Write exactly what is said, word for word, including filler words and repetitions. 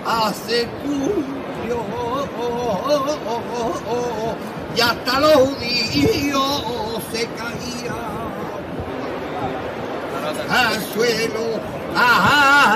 hace tuyo, y hasta los judíos se caían al suelo. ¡Ah!